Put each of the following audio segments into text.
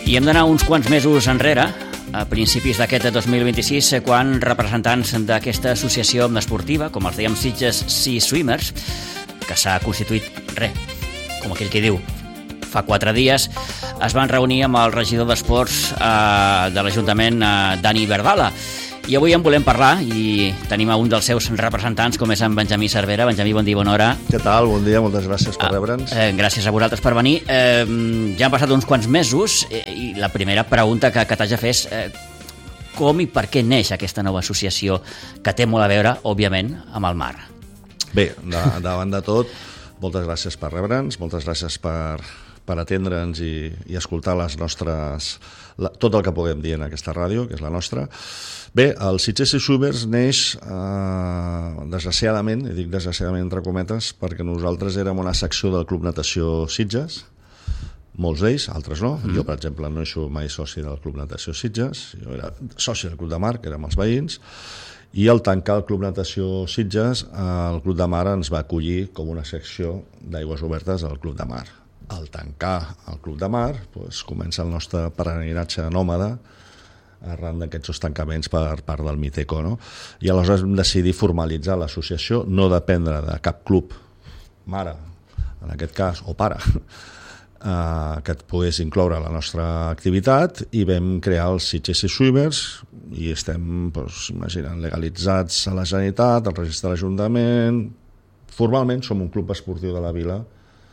I hem d'anar uns quants mesos enrere, a principis d'aquest 2026, quan representants d'aquesta associació esportiva, com els dèiem Sitges Sea Swimmers, que s'ha constituït, com aquell que diu, fa 4 dies, es van reunir amb el regidor d'Esports de l'Ajuntament, Dani Verdala. I avui en volem parlar i tenim un dels seus representants, com és en Benjamí Cervera. Benjamí, bon dia, bona hora. Què tal? Bon dia, moltes gràcies per rebre'ns. Gràcies a vosaltres per venir. Ja han passat uns quants mesos i la primera pregunta que t'haig de fer és com i per què neix aquesta nova associació que té molt a veure, òbviament, amb el mar? Bé, davant de tot, moltes gràcies per rebre'ns, moltes gràcies per atendre'ns i escoltar les nostres... tot el que puguem dir en aquesta ràdio, que és la nostra. Bé, el Sitges Sea Swimmers neix, desgraciadament, i dic desgraciadament entre cometes, perquè nosaltres érem una secció del Club Natació Sitges, molts d'ells, altres no. Jo, per exemple, no he sigut mai soci del Club Natació Sitges, jo era soci del Club de Mar, que érem els veïns, i al tancar el Club Natació Sitges, el Club de Mar ens va acollir com una secció d'aigües obertes al Club de Mar. Al tancar el Club de Mar, doncs, comença el nostre peregrinatge nòmada arran d'aquests tancaments per part del Miteco, no? I aleshores vam decidir formalitzar l'associació, no dependre de cap club mare, en aquest cas, o pare, que et pogués incloure la nostra activitat, i vam crear els Sitges Sea Swimmers i estem, doncs, imagina't, legalitzats a la Generalitat, al registre de l'Ajuntament. Formalment som un club esportiu de la vila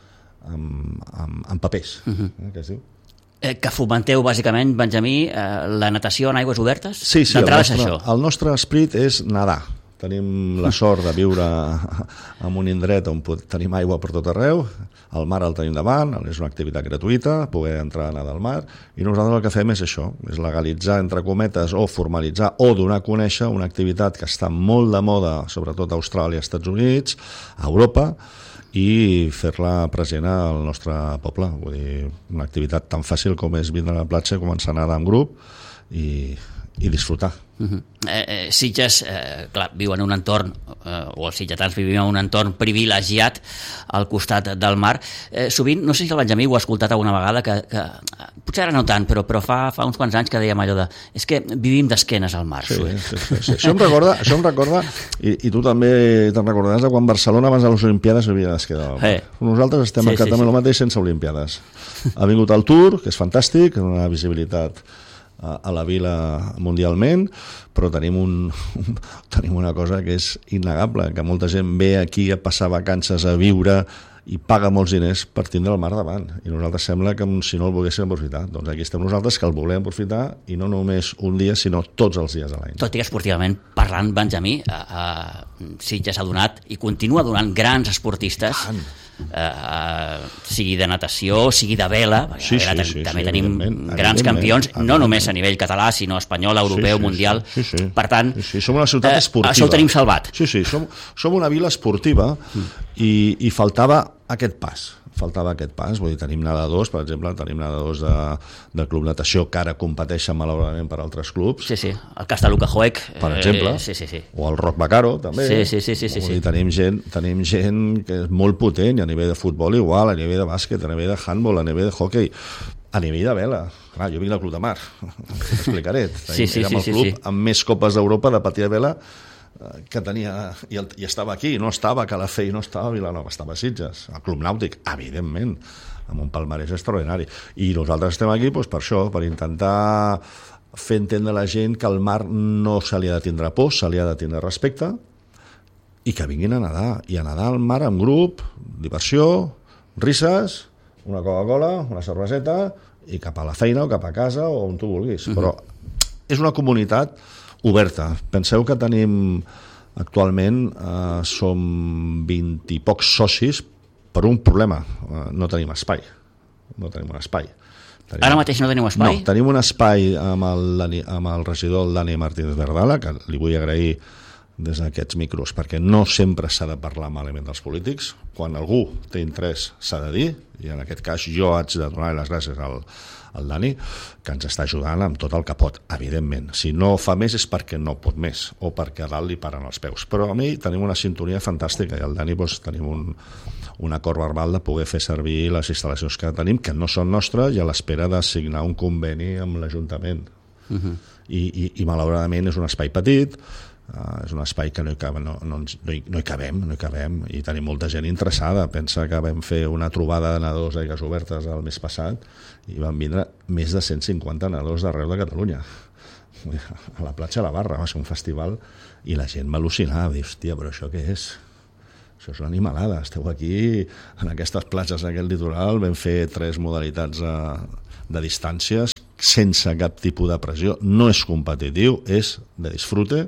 amb papers, que es diu. Que fomenteu, bàsicament, Benjamí, la natació en aigües obertes? Sí, el nostre esperit és nedar. Tenim la sort de viure en un indret on tenim aigua per tot arreu, el mar el tenim davant, és una activitat gratuïta, poder entrar a nedar al mar, i nosaltres el que fem és això, és legalitzar, entre cometes, o formalitzar, o donar a conèixer una activitat que està molt de moda, sobretot a Austràlia, als Estats Units, a Europa, i fer-la present al nostre poble. Vull dir, una activitat tan fàcil com és vindre a la platja, començar a nedar en grup i disfrutar. Sitges, clar, viu en un entorn, o els sitgetans vivim en un entorn privilegiat al costat del mar. Sovint, no sé si el Benjamí ho ha escoltat alguna vegada, que potser ara no tant, però fa uns quants anys que dèiem allò de és que vivim d'esquenes al mar. Sí. Això em recorda, i tu també te'n recordaràs de quan Barcelona abans de les Olimpiades vivia d'esquena al mar. Nosaltres estem exactament el mateix sense Olimpiades. Ha vingut el Tour, que és fantàstic, una visibilitat a la vila mundialment, però tenim una cosa que és innegable, que molta gent ve aquí a passar vacances, a viure, i paga molts diners per tindre el mar davant, i nosaltres sembla que si no el volguéssim aprofitar. Doncs aquí estem nosaltres, que el volem aprofitar, i no només un dia, sinó tots els dies de l'any. Tot i que esportivament parlant, Benjamí, Sitges ha donat i continua donant grans esportistes, sigui de natació, sigui de vela, també tenim grans campions, no només a nivell català, sinó espanyol, europeu, mundial. Per tant, som una ciutat esportiva. Això ho tenim salvat. Sí, som una vila esportiva i faltava aquest pas, vull dir, tenim nedadors, per exemple, del Club Natació, que ara competeixen malauradament per altres clubs. Sí, el Castaluca Joec, per exemple, o el Roc Bacaro, també. Sí. Tenim gent que és molt potent, i a nivell de futbol igual, a nivell de bàsquet, a nivell de handball, a nivell de hockey, a nivell de vela. Clar, jo vinc del Club de Mar, t'explicaré. Érem el club amb més copes d'Europa de patir a vela que tenia, i estava aquí, no estava a Calafell, no estava a Vilanova, estava a Sitges, al Club Nàutic, evidentment, amb un palmarès extraordinari. I nosaltres estem aquí per això, per intentar fer entendre a la gent que al mar no se li ha de tindre por, se li ha de tindre respecte, i que vinguin a nedar, i a nedar al mar en grup, diversió, risses, una Coca-Cola, una cerveseta, i cap a la feina o cap a casa o on tu vulguis. Però és una comunitat oberta. Penseu que tenim actualment som 20 i pocs socis per un problema, no tenim espai. Ara mateix no teniu espai? No, tenim un espai amb el regidor Dani Martínez Verdala, que li vull agrair des d'aquests micros, perquè no sempre s'ha de parlar malament dels polítics. Quan algú té interès s'ha de dir, i en aquest cas jo haig de donar les gràcies al Dani, que ens està ajudant amb tot el que pot, evidentment. Si no fa més és perquè no pot més, o perquè a dalt li paren els peus. Però a mi tenim una sintonia fantàstica, i el Dani tenim un acord verbal de poder fer servir les instal·lacions que tenim, que no són nostres, i a l'espera de signar un conveni amb l'Ajuntament. I malauradament és un espai petit, és un espai que no hi cabem, i tenim molta gent interessada. Pensa que vam fer una trobada de nedadors d'aigües obertes el mes passat i van vindre més de 150 nedadors d'arreu de Catalunya a la platja de la Barra. Va ser un festival i la gent va al·lucinar, va dir, hòstia, però això què és? Això és una animalada, esteu aquí en aquestes platges, en aquest litoral. Vam fer 3 modalitats de distàncies sense cap tipus de pressió, no és competitiu, és de disfrute,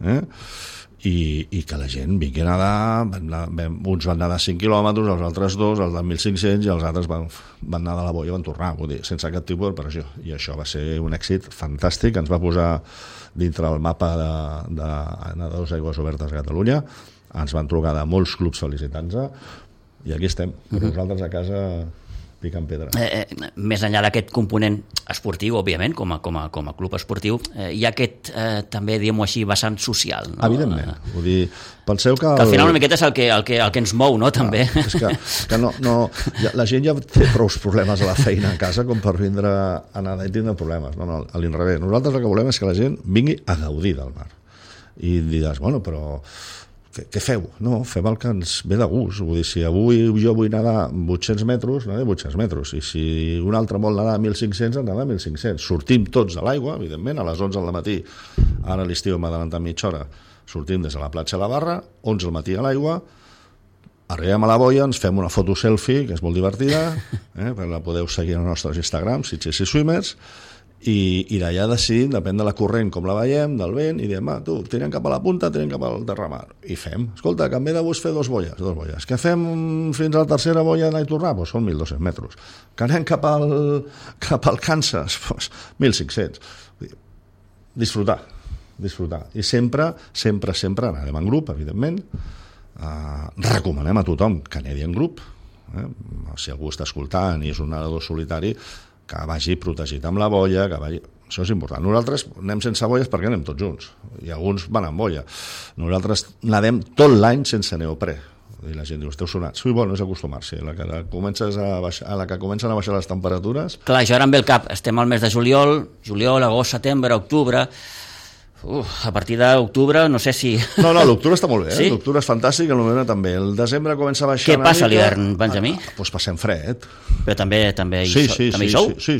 i que la gent vingui a nedar. Uns van nedar 5 quilòmetres, els altres 2, els de 1.500, i els altres van nedar a la boia i van tornar, vull dir, sense cap tipus de pressió, i això va ser un èxit fantàstic. Ens va posar dintre el mapa de nedadors d'aigües obertes a Catalunya, ens van trucar de molts clubs felicitant-nos, i aquí estem, nosaltres a casa picant pedra. Més enllà d'aquest component esportiu, òbviament, com a club esportiu, hi ha aquest, també, diguem-ho així, vessant social. No? Evidentment. Vull dir, penseu que al final una miqueta és el que ens mou, no?, també. És que la gent ja té prou problemes a la feina a casa com per vindre a nedar i tindre problemes. No, a l'inrevés. Nosaltres el que volem és que la gent vingui a gaudir del mar. I diràs, bueno, però què feu? No, fem el que ens ve de gust. Vull dir, si avui jo vull nedar 800 metres, nedar 800 metres. I si un altre vol nedar 1.500, nedar 1.500. Sortim tots de l'aigua, evidentment, a les 11 del matí. Ara a l'estiu hem adelantat mitja hora. Sortim des de la platja de la Barra, 11 del matí a l'aigua, arribem a la boia, ens fem una foto selfie, que és molt divertida, perquè la podeu seguir als nostres Instagram, Sitges i Swimmers, i d'allà decidim, depèn de la corrent com la veiem, del vent, i diem, tu, tirem cap a la punta, tirem cap al terramar, i fem, escolta, que em ve de gust fer 2 boies, que fem fins a la tercera boia d'anar i tornar, doncs són 1.200 metres, que anem cap al Kansas, doncs 1.500, disfrutar, i sempre anem en grup, evidentment, recomanem a tothom que nedi en grup, si algú està escoltant i és un nedador solitari, que vagi protegit amb la boia, això és important. Nosaltres anem sense boies perquè anem tots junts, i alguns van amb boia. Nosaltres nedem tot l'any sense neoprè. I la gent diu, esteu sonats. Sí, bueno, és acostumar-s'hi. A la que comencen a baixar les temperatures... Clar, això ara em ve el cap. Estem al mes de juliol, agost, setembre, octubre... a partir d'octubre no sé si... No, l'octubre està molt bé, sí? L'octubre és fantàstic, el novembre també. El desembre comença a baixar. Què passa a l'hivern, Benjamí? Doncs passem fred. Però també hi sou? Sí.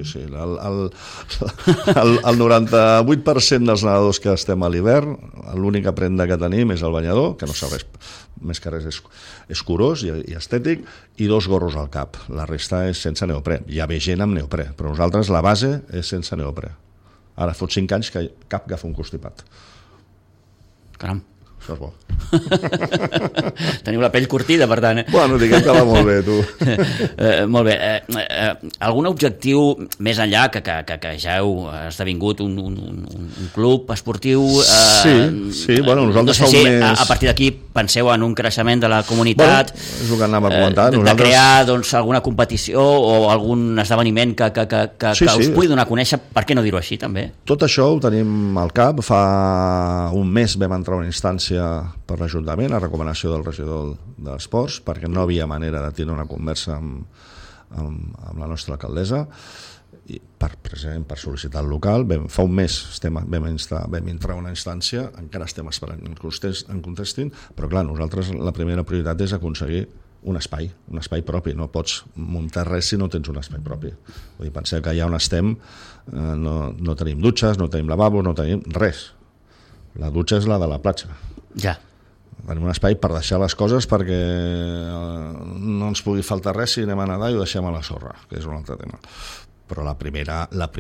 El 98% dels nedadors que estem a l'hivern, l'única prenda que tenim és el banyador, que no serveix més que res, és curós i estètic, i 2 gorros al cap. La resta és sense neoprè. Hi ha gent amb neoprè, però nosaltres la base és sense neoprè. Ara fot 5 anys que cap agafa un constipat. Caram. Això és bo. Teniu la pell curtida, per tant. Bueno, diguem que va molt bé, tu. Molt bé. Algun objectiu més enllà que ja heu esdevingut un club esportiu? Sí. Bueno, nosaltres no sé si a partir d'aquí penseu en un creixement de la comunitat, és el que anàvem a comentar. De crear alguna competició o algun esdeveniment que us pugui donar a conèixer, per què no dir-ho així, també? Tot això ho tenim al cap. Fa un mes vam entrar a una instància per l'Ajuntament a recomanació del regidor d'Esports, perquè no havia manera de tenir una conversa amb la nostra alcaldessa, i precisament per sol·licitar el local. Fa un mes vam entrar a una instància, encara estem esperant que en contestin, però clar, nosaltres la primera prioritat és aconseguir un espai propi. No pots muntar res si no tens un espai propi. Vull dir, penseu que allà on estem no tenim dutxes, no tenim lavabos, no tenim res. La dutxa és la de la platja. Ja. Tenim un espai per deixar les coses perquè no ens pugui faltar res si anem a nedar i ho deixem a la sorra, que és un altre tema. Però la primera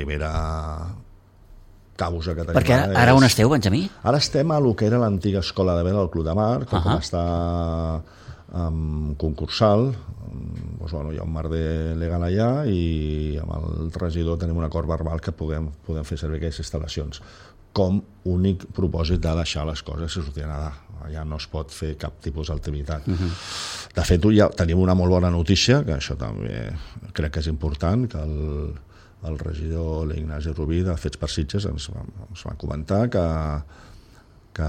causa que tenim... Perquè ara on esteu, Benjamí? Ara estem a lo que era l'antiga escola de vela del Club de Mar, que com està concursal, doncs, bueno, hi ha un marc legal allà i amb el regidor tenim un acord verbal que podem fer servir aquestes instal·lacions com únic propòsit de deixar les coses que sortien allà. Allà no es pot fer cap tipus d'activitat. De fet, ja tenim una molt bona notícia, que això també crec que és important, que el regidor l'Ignasi Rubí de Fets per Sitges ens va comentar que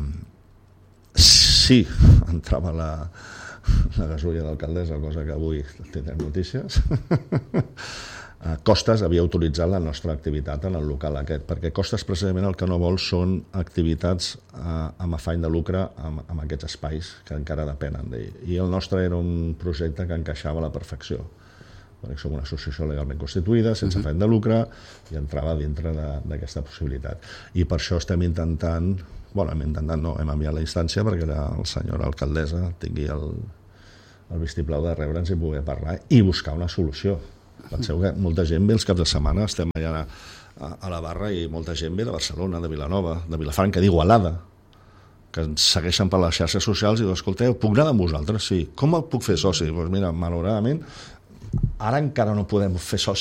sí, entrava la gasulla d'alcaldessa, cosa que avui tindrem notícies, Costes havia autoritzat la nostra activitat en el local aquest, perquè Costes precisament el que no vol són activitats amb afany de lucre amb aquests espais que encara depenen d'ell. I el nostre era un projecte que encaixava a la perfecció. Perquè som una associació legalment constituïda, sense afany de lucre, i entrava dintre d'aquesta possibilitat. I per això estem intentant, hem enviat la instància perquè la senyora alcaldessa tingui el vistiplau de rebre'ns i poder parlar i buscar una solució. Penseu que molta gent ve els caps de setmana, estem allà a la barra i molta gent ve de Barcelona, de Vilanova, de Vilafranca, d'Igualada, que ens segueixen per les xarxes socials i diuen, escolteu, puc anar amb vosaltres? Sí. Com el puc fer soci? Doncs mira, malauradament, ara encara no podem fer soci